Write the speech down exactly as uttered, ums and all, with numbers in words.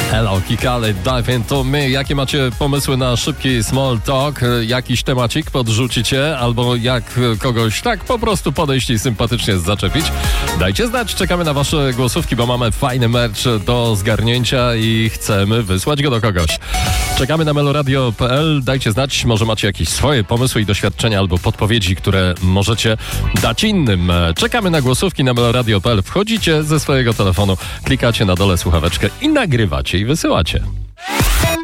Hello, Kikale, dive into me. Jakie macie pomysły na szybki small talk? Jakiś temacik podrzucicie? Albo jak kogoś tak po prostu podejść i sympatycznie zaczepić? Dajcie znać, czekamy na wasze głosówki, bo mamy fajny merch do zgarnięcia i chcemy wysłać go do kogoś. Czekamy na meloradio kropka p l. Dajcie znać, może macie jakieś swoje pomysły i doświadczenia albo podpowiedzi, które możecie dać innym. Czekamy na głosówki na meloradio kropka p l. Wchodzicie ze swojego telefonu, klikacie na dole słuchaweczkę i nagrywacie i wysyłacie.